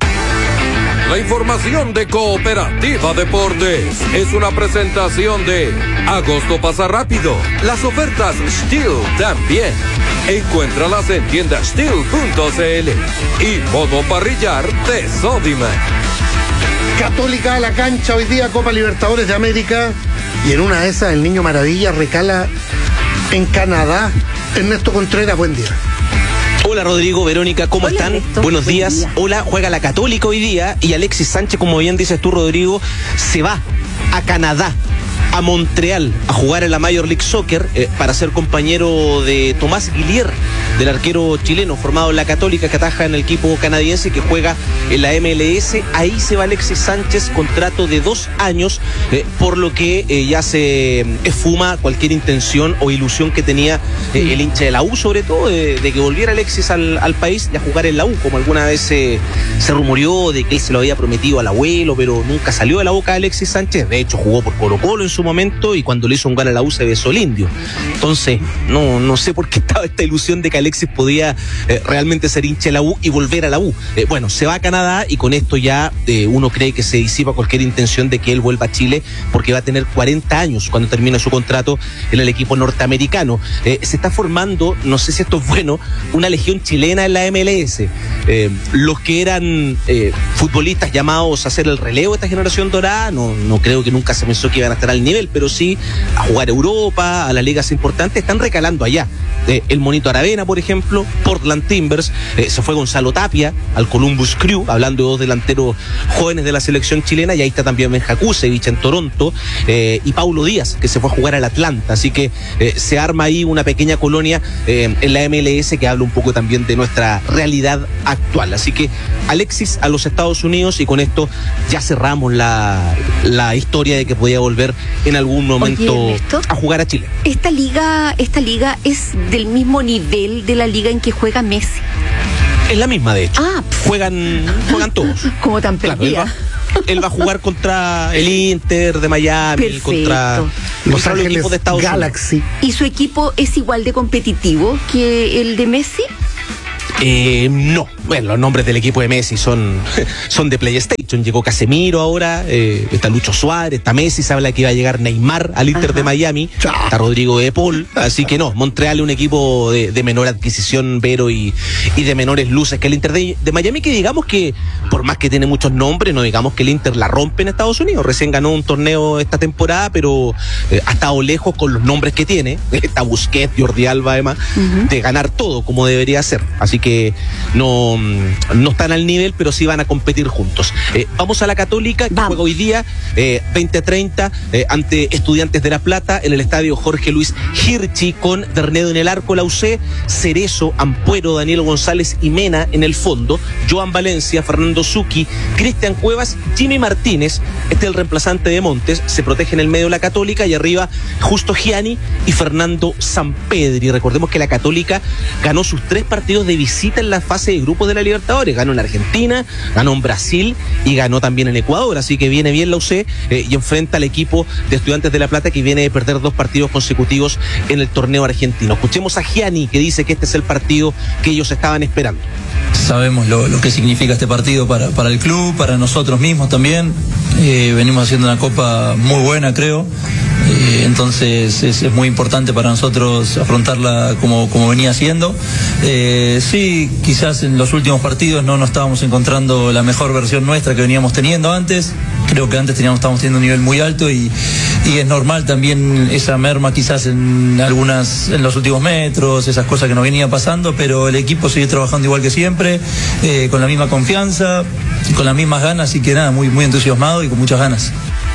La información de Cooperativa Deportes es una presentación de Agosto pasa rápido. Las ofertas Steel también. Encuéntralas en tienda steel punto cl y modo parrillar de Sodimac. Católica a la cancha hoy día, Copa Libertadores de América, y en una de esas el Niño Maravilla recala en Canadá. Ernesto Contreras, buen día. Hola Rodrigo, Verónica, ¿cómo Hola, están? Ernesto, Buenos buen días. día. Hola, juega la Católica hoy día y Alexis Sánchez, como bien dices tú, Rodrigo, se va a Canadá, a Montreal, a jugar en la Major League Soccer eh, para ser compañero de Tomás Guillier, del arquero chileno formado en la Católica, que ataja en el equipo canadiense, que juega en la M L S. Ahí se va Alexis Sánchez, contrato de dos años, eh, por lo que eh, ya se esfuma cualquier intención o ilusión que tenía eh, el hincha de la U, sobre todo, de, de que volviera Alexis al, al país y a jugar en la U, como alguna vez se, se rumoreó de que él se lo había prometido al abuelo, pero nunca salió de la boca de Alexis Sánchez. De hecho, jugó por Colo Colo en su su momento y cuando le hizo un gol a la U se besó el indio. Entonces, no, no sé por qué estaba esta ilusión de que Alexis podía eh, realmente ser hincha de la U y volver a la U. Eh, bueno, se va a Canadá y con esto ya eh, uno cree que se disipa cualquier intención de que él vuelva a Chile, porque va a tener cuarenta años cuando termine su contrato en el equipo norteamericano. Eh, se está formando, no sé si esto es bueno, una legión chilena en la M L S. Eh, los que eran eh, futbolistas llamados a hacer el relevo de esta generación dorada, no, no creo que nunca se pensó que iban a estar al nivel, pero sí a jugar a Europa, a las ligas importantes, están recalando allá. Eh, el Monito Aravena, por ejemplo, Portland Timbers, eh, se fue Gonzalo Tapia al Columbus Crew, hablando de dos delanteros jóvenes de la selección chilena, y ahí está también Benja Kusevich en Toronto, eh, y Paulo Díaz, que se fue a jugar al Atlanta, así que eh, se arma ahí una pequeña colonia eh, en la M L S que habla un poco también de nuestra realidad actual. Así que Alexis a los Estados Unidos, y con esto ya cerramos la, la historia de que podía volver en algún momento Oye, Ernesto, a jugar a Chile. Esta liga, esta liga es del mismo nivel de la liga en que juega Messi. Es la misma, de hecho. Ah, juegan, juegan todos. Como tan perdida. Claro, él, va, él va a jugar contra el Inter de Miami, Perfecto. contra Los Ángeles de Estados Galaxy. Unidos. ¿Y su equipo es igual de competitivo que el de Messi? Eh, no, bueno, los nombres del equipo de Messi son, son de PlayStation. Llegó Casemiro ahora, eh, está Lucho Suárez, está Messi, se habla que iba a llegar Neymar al Inter Ajá. de Miami, está Rodrigo de Paul, así que no, Montreal es un equipo de, de menor adquisición, Vero, y, y de menores luces que el Inter de, de Miami, que digamos que, por más que tiene muchos nombres, no digamos que el Inter la rompe en Estados Unidos. Recién ganó un torneo esta temporada, pero eh, ha estado lejos con los nombres que tiene, está Busquets, Jordi Alba además, uh-huh. de ganar todo como debería ser, así que no, no están al nivel, pero sí van a competir juntos. Eh, vamos a la Católica, que vamos. juega hoy día eh, veinte treinta eh, ante Estudiantes de La Plata en el estadio Jorge Luis Hirchi, con Bernedo en el arco, la U C, Cerezo, Ampuero, Daniel González y Mena en el fondo, Joan Valencia, Fernando Zucchi, Cristian Cuevas, Jimmy Martínez, este es el reemplazante de Montes, se protege en el medio la Católica, y arriba Justo Gianni y Fernando Sampedri. Recordemos que la Católica ganó sus tres partidos de visita en la fase de grupos de la Libertadores, ganó en Argentina, ganó en Brasil y ganó también en Ecuador, así que viene bien la U C eh, y enfrenta al equipo de Estudiantes de La Plata, que viene de perder dos partidos consecutivos en el torneo argentino. Escuchemos a Gianni, que dice que este es el partido que ellos estaban esperando. Sabemos lo, lo que significa este partido para, para el club, para nosotros mismos también. Eh, venimos haciendo una copa muy buena, creo. Eh, entonces es, es muy importante para nosotros afrontarla como, como venía siendo. Eh, sí, quizás en los últimos partidos no nos estábamos encontrando la mejor versión nuestra que veníamos teniendo antes. Creo que antes teníamos, estábamos teniendo un nivel muy alto, y, y es normal también esa merma quizás en algunas, en los últimos metros, esas cosas que nos venían pasando, pero el equipo sigue trabajando igual que siempre, eh, con la misma confianza, con las mismas ganas, así que nada, muy, muy entusiasmado y con muchas ganas.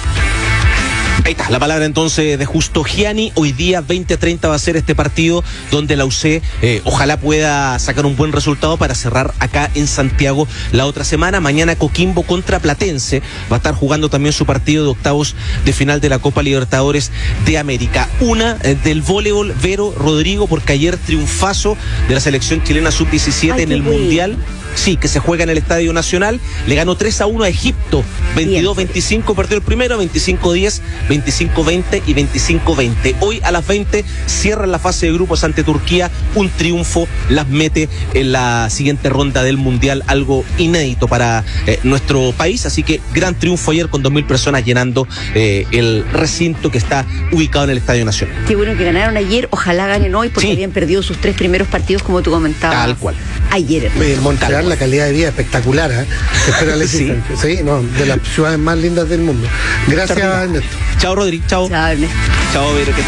Ahí está, la palabra entonces de Justo Gianni. Hoy día veinte treinta va a ser este partido donde la U C eh, ojalá pueda sacar un buen resultado para cerrar acá en Santiago la otra semana. Mañana Coquimbo contra Platense va a estar jugando también su partido de octavos de final de la Copa Libertadores de América. Una eh, del voleibol, Vero, Rodrigo, porque ayer triunfazo de la selección chilena sub diecisiete en el bien. Mundial. Sí, que se juega en el Estadio Nacional. Le ganó tres a uno a Egipto. veintidós veinticinco perdió el primero, veinticinco diez, veinticinco veinte y veinticinco veinte. Hoy a las veinte cierran la fase de grupos ante Turquía. Un triunfo las mete en la siguiente ronda del Mundial, algo inédito para eh, nuestro país. Así que gran triunfo ayer con dos mil personas llenando eh, el recinto que está ubicado en el Estadio Nacional. Qué bueno que ganaron ayer. Ojalá ganen hoy, porque sí. habían perdido sus tres primeros partidos, como tú comentabas. Tal cual. Ayer. En Montreal la calidad de vida espectacular, ¿eh? Espero Alexis sí. Sánchez. Sí, no, de las ciudades más lindas del mundo. Gracias, Ernesto. Chao, Rodri. Chao. Chao, Ernesto. Chao, Vero, que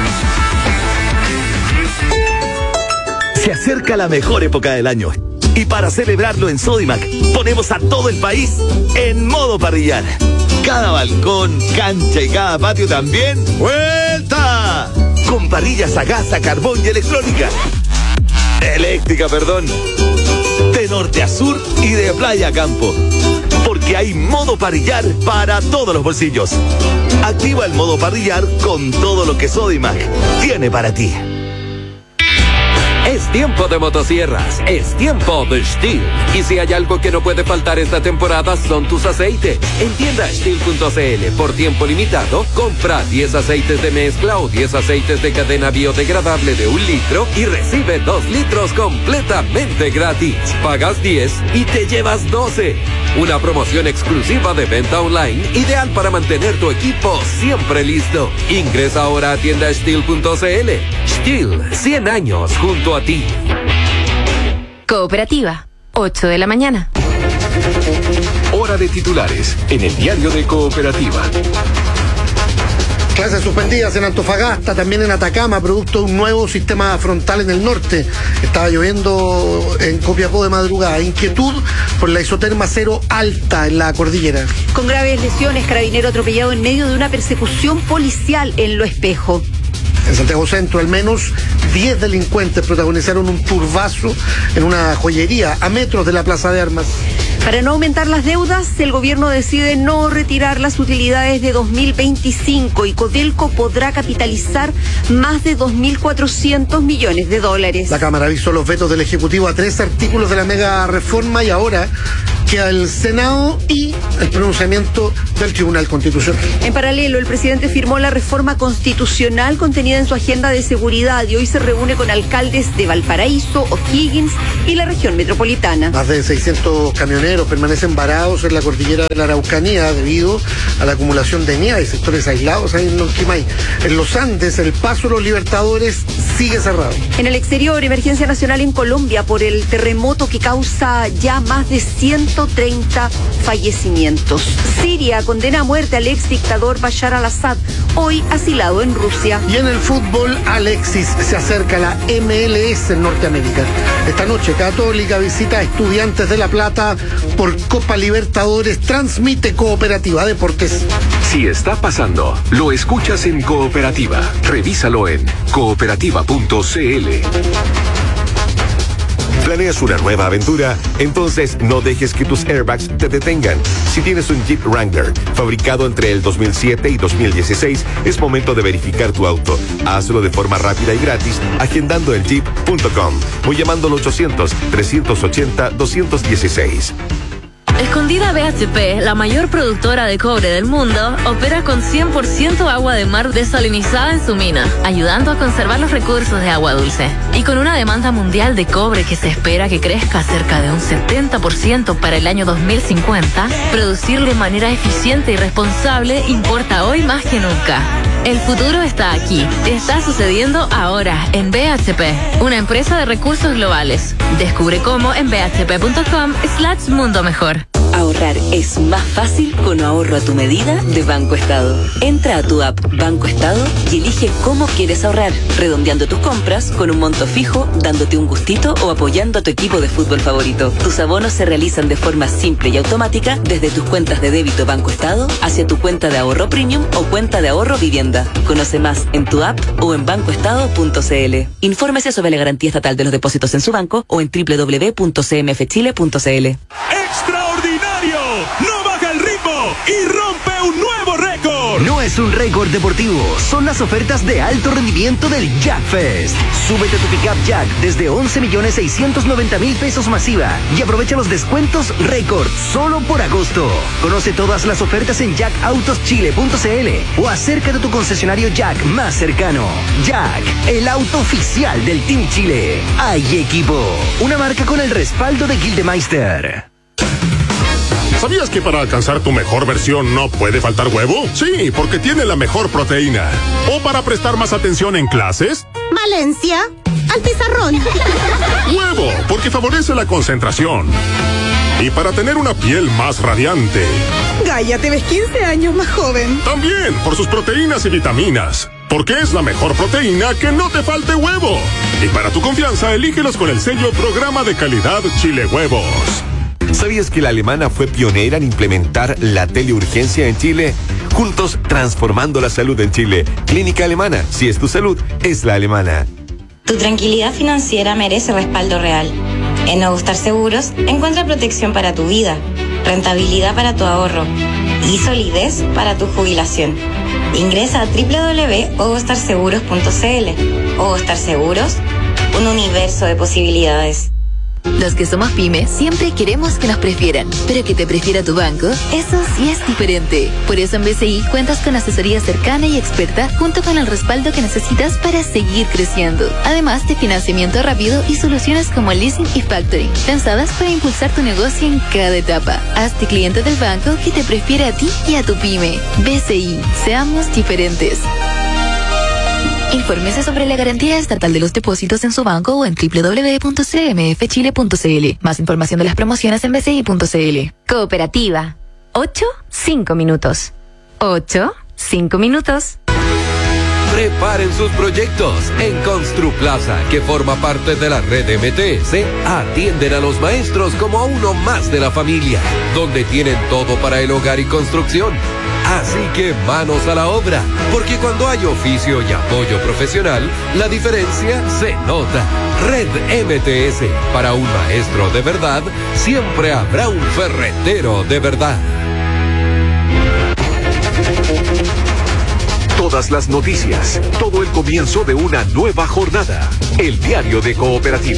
te... Se acerca la mejor época del año. Y para celebrarlo en Sodimac, ponemos a todo el país en modo parrillar. Cada balcón, cancha y cada patio también. ¡Vuelta! Con parrillas a gas, a carbón y electrónica. Eléctrica, perdón. De norte a sur y de playa a campo. Porque hay modo parrillar para todos los bolsillos. Activa el modo parrillar con todo lo que Sodimac tiene para ti. Es tiempo de motosierras, es tiempo de Stihl. Y si hay algo que no puede faltar esta temporada son tus aceites. En tienda stihl punto c l por tiempo limitado, compra diez aceites de mezcla o diez aceites de cadena biodegradable de un litro y recibe dos litros completamente gratis. Pagas diez y te llevas doce. Una promoción exclusiva de venta online, ideal para mantener tu equipo siempre listo. Ingresa ahora a tienda stihl punto c l. Stihl, cien años junto a ti. Cooperativa, ocho de la mañana. Hora de titulares en el diario de Cooperativa. Clases suspendidas en Antofagasta, también en Atacama, producto de un nuevo sistema frontal en el norte. Estaba lloviendo en Copiapó de madrugada. Inquietud por la isoterma cero alta en la cordillera. Con graves lesiones, carabinero atropellado en medio de una persecución policial en Lo Espejo. En Santiago Centro, al menos diez delincuentes protagonizaron un turbazo en una joyería a metros de la Plaza de Armas. Para no aumentar las deudas, el gobierno decide no retirar las utilidades de dos mil veinticinco y Codelco podrá capitalizar más de dos mil cuatrocientos millones de dólares. La Cámara avisó los vetos del Ejecutivo a tres artículos de la mega reforma y ahora queda el Senado y el pronunciamiento del Tribunal Constitucional. En paralelo, el presidente firmó la reforma constitucional contenida en su agenda de seguridad y hoy se reúne con alcaldes de Valparaíso, O'Higgins y la región metropolitana. Más de seiscientos camioneros permanecen varados en la cordillera de la Araucanía debido a la acumulación de nieve. Hay sectores aislados ahí en Lonquimay. En los Andes, el paso de los Libertadores sigue cerrado. En el exterior, emergencia nacional en Colombia por el terremoto que causa ya más de ciento treinta fallecimientos. Siria condena a muerte al ex dictador Bashar al-Assad, hoy asilado en Rusia. Y en el fútbol, Alexis se acerca a la M L S en Norteamérica. Esta noche, Católica visita a Estudiantes de La Plata por Copa Libertadores. Transmite Cooperativa Deportes. Si está pasando, lo escuchas en Cooperativa. Revísalo en cooperativa punto c l. ¿Planeas una nueva aventura? Entonces no dejes que tus airbags te detengan. Si tienes un Jeep Wrangler fabricado entre el dos mil siete y dos mil dieciséis, es momento de verificar tu auto. Hazlo de forma rápida y gratis agendando en jeep punto com o llamando al ochocientos, trescientos ochenta, doscientos dieciséis. Escondida B H P, la mayor productora de cobre del mundo, opera con cien por ciento agua de mar desalinizada en su mina, ayudando a conservar los recursos de agua dulce. Y con una demanda mundial de cobre que se espera que crezca cerca de un setenta por ciento para el año dos mil cincuenta, producir de manera eficiente y responsable importa hoy más que nunca. El futuro está aquí. Está sucediendo ahora en B H P, una empresa de recursos globales. Descubre cómo en b h p punto com slash mundo mejor. Ahorrar es más fácil con ahorro a tu medida de Banco Estado. Entra a tu app Banco Estado y elige cómo quieres ahorrar, redondeando tus compras con un monto fijo, dándote un gustito o apoyando a tu equipo de fútbol favorito. Tus abonos se realizan de forma simple y automática desde tus cuentas de débito Banco Estado hacia tu cuenta de ahorro premium o cuenta de ahorro vivienda. Conoce más en tu app o en banco estado punto c l. Infórmese sobre la garantía estatal de los depósitos en su banco o en doble u doble u doble u punto c m f chile punto c l. ¡Extraordinario! ¡No baja el ritmo y rompe un nuevo récord! No es un récord deportivo, son las ofertas de alto rendimiento del Jack Fest. Súbete a tu pickup Jack desde once millones seiscientos noventa mil pesos masiva y aprovecha los descuentos récord solo por agosto. Conoce todas las ofertas en jack autos chile punto c l o acércate a tu concesionario Jack más cercano. Jack, el auto oficial del Team Chile. Hay equipo, una marca con el respaldo de Gildemeister. ¿Sabías que para alcanzar tu mejor versión no puede faltar huevo? Sí, porque tiene la mejor proteína. ¿O para prestar más atención en clases? Valencia, al pizarrón. Huevo, porque favorece la concentración. Y para tener una piel más radiante. Gaia, te ves quince años más joven. También, por sus proteínas y vitaminas. Porque es la mejor proteína que no te falte huevo. Y para tu confianza, elígelos con el sello Programa de Calidad Chile Huevos. ¿Sabías que la alemana fue pionera en implementar la teleurgencia en Chile? Juntos transformando la salud en Chile. Clínica Alemana, si es tu salud, es la alemana. Tu tranquilidad financiera merece respaldo real. En Nuevo Star Seguros encuentra protección para tu vida, rentabilidad para tu ahorro y solidez para tu jubilación. Ingresa a doble u doble u doble u punto nuevo star seguros punto c l. Nuevo Star Seguros, un universo de posibilidades. Los que somos pyme siempre queremos que nos prefieran, pero que te prefiera tu banco, eso sí es diferente. Por eso en B C I cuentas con asesoría cercana y experta junto con el respaldo que necesitas para seguir creciendo. Además de financiamiento rápido y soluciones como leasing y factoring, pensadas para impulsar tu negocio en cada etapa. Hazte cliente del banco que te prefiere a ti y a tu pyme. B C I, seamos diferentes. Infórmese sobre la garantía estatal de los depósitos en su banco o en doble u doble u doble u punto c m f chile punto c l. Más información de las promociones en b c i punto c l. Cooperativa. ocho, cinco minutos. ocho, cinco minutos. Preparen sus proyectos. En Construplaza, que forma parte de la red M T S, atienden a los maestros como a uno más de la familia, donde tienen todo para el hogar y construcción. Así que manos a la obra, porque cuando hay oficio y apoyo profesional, la diferencia se nota. Red M T S, para un maestro de verdad, siempre habrá un ferretero de verdad. Todas las noticias, todo el comienzo de una nueva jornada. El diario de Cooperativa.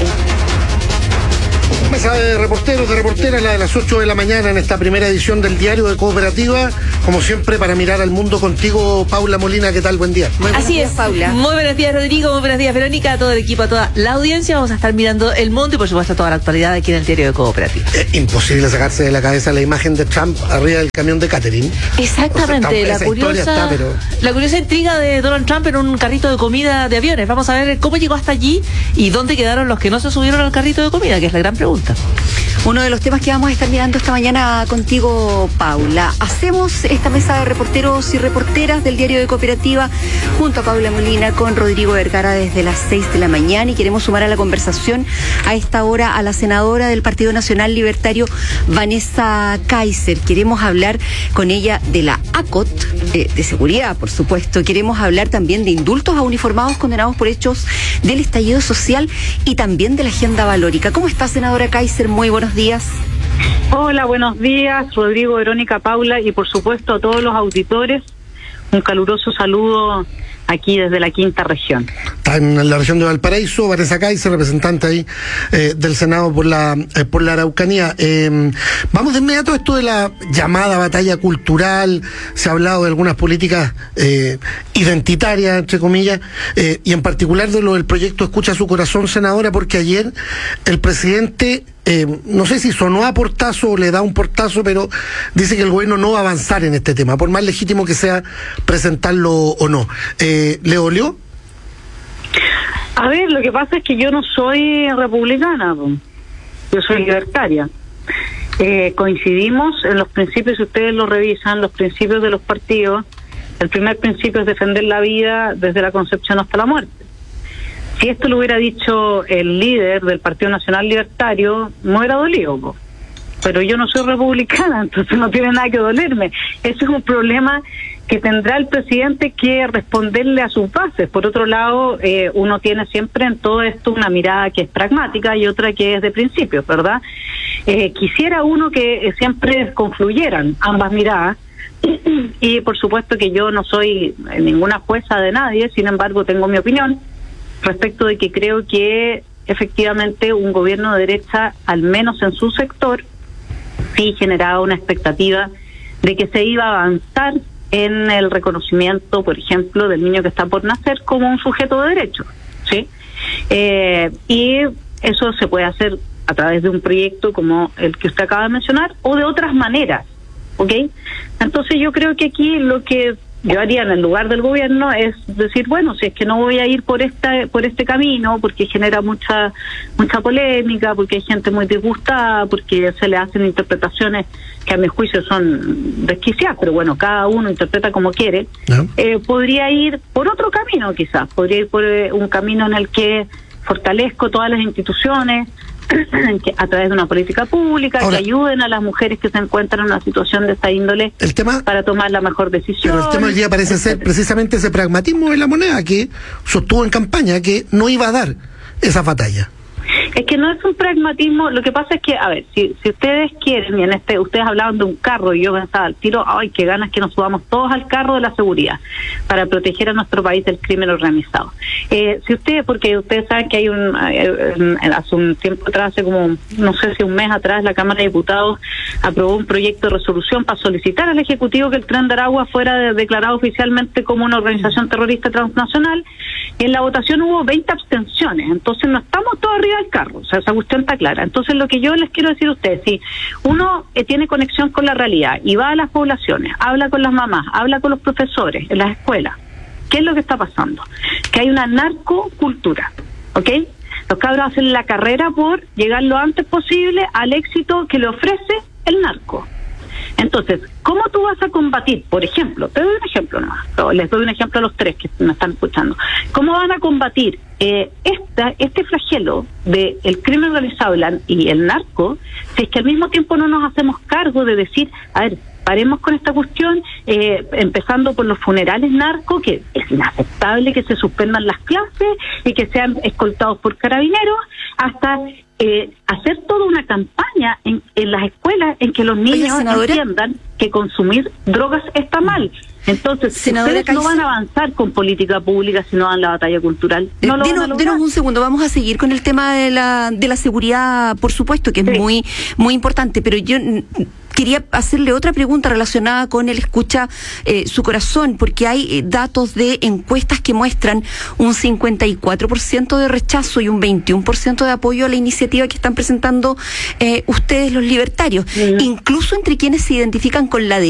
Mesa de reporteros, de reporteras, la de las ocho de la mañana en esta primera edición del Diario de Cooperativa. Como siempre, para mirar al mundo contigo, Paula Molina, ¿qué tal? Buen día. Muy Así días, es, Paula. Muy buenos días, Rodrigo. Muy buenos días, Verónica, a todo el equipo, a toda la audiencia. Vamos a estar mirando el mundo y, por supuesto, toda la actualidad aquí en el Diario de Cooperativa. Es imposible sacarse de la cabeza la imagen de Trump arriba del camión de Catherine. Exactamente, está, la, curiosa, está, pero... la curiosa intriga de Donald Trump en un carrito de comida de aviones. Vamos a ver cómo llegó hasta allí y dónde quedaron los que no se subieron al carrito de comida, que es la gran pregunta. Uno de los temas que vamos a estar mirando esta mañana contigo, Paula. Hacemos esta mesa de reporteros y reporteras del Diario de Cooperativa junto a Paula Molina con Rodrigo Vergara desde las seis de la mañana, y queremos sumar a la conversación a esta hora a la senadora del Partido Nacional Libertario, Vanessa Kaiser. Queremos hablar con ella de la A C O T, eh, de seguridad, por supuesto. Queremos hablar también de indultos a uniformados condenados por hechos del estallido social y también de la agenda valórica. ¿Cómo está, senadora Kaiser? Muy buenos días. Hola, buenos días, Rodrigo, Verónica, Paula, y por supuesto a todos los auditores, un caluroso saludo aquí desde la quinta región. Está en la región de Valparaíso, Vanessa Kaiser, representante ahí eh, del Senado por la eh, por la Araucanía. Eh, vamos de inmediato a esto de la llamada batalla cultural. Se ha hablado de algunas políticas eh, identitarias, entre comillas, eh, y en particular de lo del proyecto Escucha su Corazón, senadora, porque ayer el presidente... Eh, no sé si sonó a portazo o le da un portazo, pero dice que el gobierno no va a avanzar en este tema, por más legítimo que sea presentarlo o no. Eh, ¿Le dolió? A ver, lo que pasa es que yo no soy republicana, yo soy libertaria. Eh, coincidimos en los principios, si ustedes lo revisan, los principios de los partidos. El primer principio es defender la vida desde la concepción hasta la muerte. Si esto lo hubiera dicho el líder del Partido Nacional Libertario, me hubiera dolido, po. Pero yo no soy republicana, entonces no tiene nada que dolerme. Ese es un problema que tendrá el presidente que responderle a sus bases. Por otro lado, eh, uno tiene siempre en todo esto una mirada que es pragmática y otra que es de principios, ¿verdad? Eh, quisiera uno que eh, siempre confluyeran ambas miradas. Y por supuesto que yo no soy ninguna jueza de nadie, sin embargo tengo mi opinión respecto de que creo que efectivamente un gobierno de derecha, al menos en su sector, sí generaba una expectativa de que se iba a avanzar en el reconocimiento, por ejemplo, del niño que está por nacer como un sujeto de derecho, ¿sí? Eh, y eso se puede hacer a través de un proyecto como el que usted acaba de mencionar o de otras maneras, ¿ok? Entonces yo creo que aquí lo que yo haría en el lugar del gobierno es decir, bueno, si es que no voy a ir por esta por este camino porque genera mucha mucha polémica, porque hay gente muy disgustada, porque se le hacen interpretaciones que a mi juicio son desquiciadas, pero bueno, cada uno interpreta como quiere, ¿no? eh, podría ir por otro camino quizás, podría ir por eh, un camino en el que fortalezco todas las instituciones, a través de una política pública. Ahora, que ayuden a las mujeres que se encuentran en una situación de esta índole el tema, para tomar la mejor decisión. Pero el tema hoy día parece ser precisamente ese pragmatismo de la moneda que sostuvo en campaña que no iba a dar esa batalla. Es que no es un pragmatismo, lo que pasa es que, a ver, si, si ustedes quieren, y en este, ustedes hablaban de un carro, y yo pensaba al tiro, ay, qué ganas que nos subamos todos al carro de la seguridad, para proteger a nuestro país del crimen organizado. Eh, si ustedes, porque ustedes saben que hay un, eh, hace un tiempo atrás, hace como, no sé si un mes atrás, la Cámara de Diputados aprobó un proyecto de resolución para solicitar al Ejecutivo que el Tren de Aragua fuera de, declarado oficialmente como una organización terrorista transnacional. En la votación hubo veinte abstenciones, entonces no estamos todos arriba del carro, o sea, esa cuestión está clara. Entonces lo que yo les quiero decir a ustedes, si uno eh, tiene conexión con la realidad y va a las poblaciones, habla con las mamás, habla con los profesores en las escuelas, ¿qué es lo que está pasando? Que hay una narcocultura, ¿ok? Los cabros hacen la carrera por llegar lo antes posible al éxito que le ofrece el narco. Entonces, ¿cómo tú vas a combatir? Por ejemplo, te doy un ejemplo nomás, les doy un ejemplo a los tres que me están escuchando. ¿Cómo van a combatir eh, esta, este flagelo del crimen organizado y el narco si es que al mismo tiempo no nos hacemos cargo de decir, a ver, paremos con esta cuestión, eh, empezando por los funerales narco, que es inaceptable que se suspendan las clases y que sean escoltados por carabineros, hasta eh, hacer toda una campaña en, en las escuelas en que los niños Oye, entiendan que consumir drogas está mal. Entonces, senadora, ustedes no van a avanzar con política pública si no dan la batalla cultural. No lo denos, denos un segundo, vamos a seguir con el tema de la de la seguridad, por supuesto, que es sí. muy muy importante, pero yo quería hacerle otra pregunta relacionada con el escucha eh, su corazón, porque hay eh, datos de encuestas que muestran un cincuenta y cuatro por ciento de rechazo y un veintiuno por ciento de apoyo a la iniciativa que están presentando eh, ustedes los libertarios, uh-huh. incluso entre quienes se identifican con la